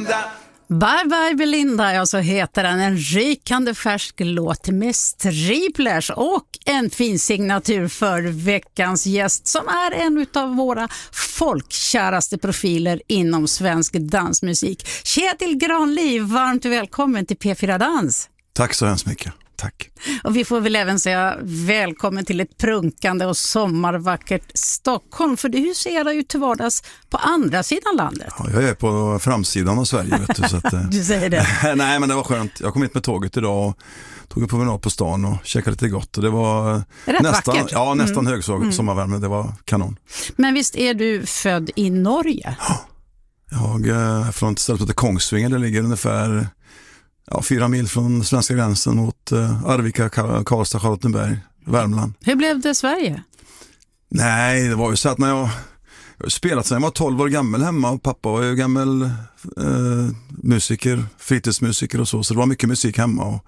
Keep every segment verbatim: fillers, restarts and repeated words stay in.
Belinda. Bye bye Belinda, ja så heter den, en rykande färsk låt med Striplers och en fin signatur för veckans gäst som är en av våra folkkäraste profiler inom svensk dansmusik. Kjetil Granli, varmt välkommen till P fyra Dans. Tack så hemskt mycket. Tack. Och vi får väl även säga välkommen till ett prunkande och sommarvackert Stockholm, för du huserar ju till vardags på andra sidan landet. Ja, jag är på framsidan av Sverige, vet du. Så att, du säger det. Nej, men det var skönt. Jag kom hit med tåget idag och tog en promenad på stan och käkade lite gott. Och det var rätt nästan, vackert. ja, nästan mm. högsåg mm. sommarvärme. Det var kanon. Men visst är du född i Norge? Ja. Jag är från ett ställe som heter Kongsvinger. Det ligger ungefär ja, fyra mil från svenska gränsen mot uh, Arvika, Karlstad, Charlottenberg, Värmland. Hur blev det Sverige? Nej, det var ju så att när jag, jag spelat sedan jag var tolv år gammal hemma, och pappa var ju gammal uh, musiker, fritidsmusiker och så, så det var mycket musik hemma. Och,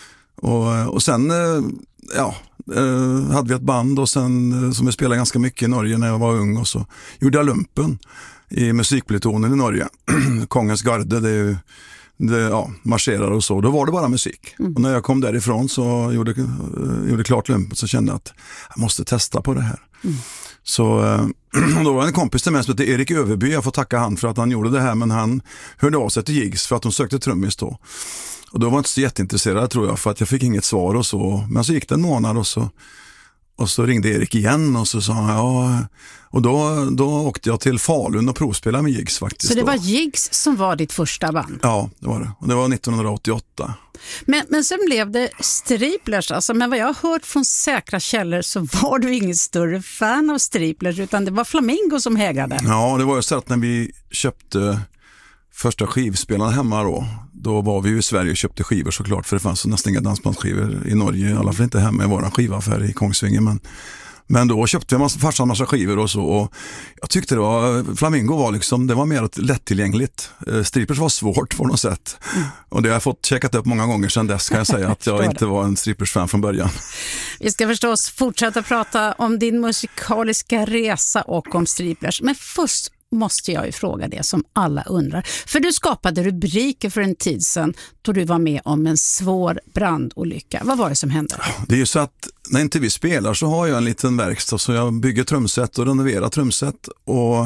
och, och sen uh, ja, uh, hade vi ett band och sen, uh, som vi spelade ganska mycket i Norge när jag var ung, och så gjorde jag lumpen i musikplutonen i Norge. Kongens garde, det är ju Det, ja, marscherade och så, då var det bara musik. Mm. Och när jag kom därifrån så gjorde, uh, gjorde klart lumpen, så kände jag att jag måste testa på det här. Mm. Så uh, då var en kompis till mig som heter Erik Överby, jag får tacka han för att han gjorde det här, men han hörde av sig till Jigs för att de sökte trummis då. Och då var jag inte så jätteintresserad, tror jag, för att jag fick inget svar och så. Men så gick det en månad och så Och så ringde Erik igen och så sa han, ja, och då, då åkte jag till Falun och provspelade med Jigs faktiskt. Så det då. var Jigs som var ditt första band? Ja, det var det. Och det var nittonhundraåttioåtta. Men, men sen blev det Striplers, alltså, men vad jag har hört från säkra källor så var du ingen större fan av Striplers, utan det var Flamingo som hägrade. Ja, det var ju så att när vi köpte första skivspelarna hemma då, då var vi ju i Sverige och köpte skivor såklart, för det fanns så nästan inga dansbandsskivor i Norge, i alla fall inte hemma i våran skivaffär i Kongsvinger, men, men då köpte vi massa, farsan massa skivor och så, och jag tyckte det var, Flamingo var liksom, det var mer lättillgängligt. Striplers var svårt på något sätt, mm. och det har jag fått checkat upp många gånger sedan dess, kan jag säga att jag inte var en Striplers-fan från början. Vi ska förstås fortsätta prata om din musikaliska resa och om Striplers, men först måste jag ju fråga det som alla undrar. För du skapade rubriker för en tid sedan då du var med om en svår brandolycka. Vad var det som hände? Det är ju så att när inte vi spelar så har jag en liten verkstad, så jag bygger trumset och renoverar trumset, och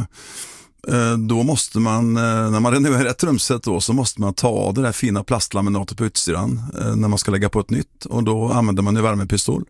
eh, då måste man, eh, när man renoverar ett trumset då, så måste man ta av det där fina plastlaminatet på utsidan eh, när man ska lägga på ett nytt, och då använder man en värmepistol.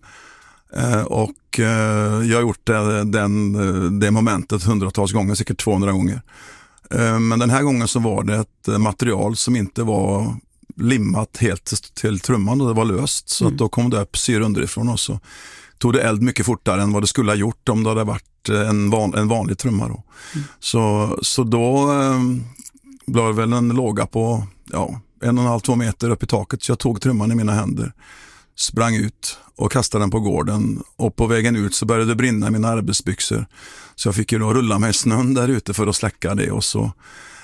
Uh, och uh, jag har gjort det, den, uh, det momentet hundratals gånger, säkert tvåhundra gånger. Uh, men den här gången så var det ett uh, material som inte var limmat helt till trumman, och det var löst. Så mm. att då kom det upp syre underifrån, och så tog det eld mycket fortare än vad det skulle ha gjort om det hade varit en, van, en vanlig trumma då. Mm. Så, så då uh, blev det väl en låga på ja, en och en halv, två meter upp i taket, så jag tog trumman i mina händer, sprang ut och kastade den på gården, och på vägen ut så började det brinna i mina arbetsbyxor, så jag fick ju då rulla med snön där ute för att släcka det, och så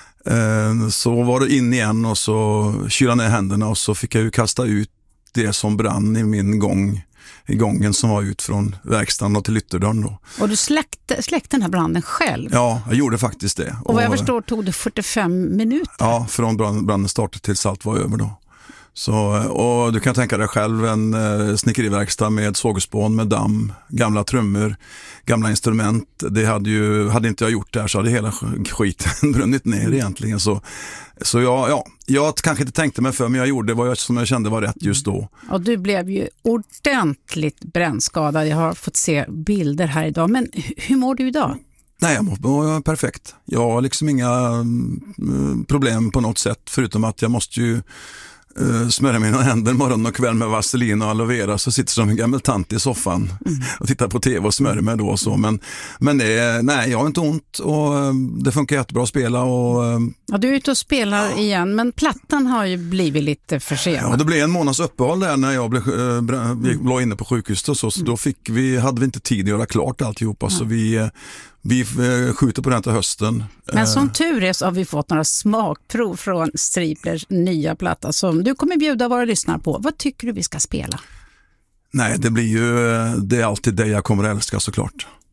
eh, så var det in igen och så kyla ner händerna, och så fick jag ju kasta ut det som brann i min gång i gången som var ut från verkstaden och till ytterdörren då. Och du släckte, släckte den här branden själv? Ja, jag gjorde faktiskt det. Och vad jag förstår tog det fyrtiofem minuter? Ja, från branden startade tills allt var över då. Så, och du kan tänka dig själv en eh, snickeriverkstad med sågspån, med damm, gamla trummor, gamla instrument. Det hade ju, hade inte jag gjort det här så hade hela skiten brunnit ner egentligen. Så, så jag, ja, jag kanske inte tänkte mig för, men jag gjorde vad jag, som jag kände var rätt just då. Och du blev ju ordentligt brännskadad. Jag har fått se bilder här idag. Men hur mår du idag? Nej, jag mår perfekt. Jag har liksom inga mm, problem på något sätt, förutom att jag måste ju Uh, smörja mina händer morgon och kväll med vaselin och aloe vera, så sitter som en gammal tant i soffan mm. och tittar på tv och smörjer mig då och så. Men, men det, nej, jag har inte ont, och uh, det funkar jättebra att spela. Och, uh, ja, du är ute och spelar ja. igen, men plattan har ju blivit lite försenad. Ja, det blev en månads uppehåll där när jag blev, uh, vi låg inne på sjukhuset och så, så mm. då fick vi, hade vi inte tid att göra klart alltihopa, mm. så vi... Uh, Vi skjuter på den till hösten. Men som tur är så har vi fått några smakprov från Striplers nya platta som du kommer bjuda våra lyssnare på. Vad tycker du vi ska spela? Nej, det blir ju det är alltid det jag kommer att älska såklart.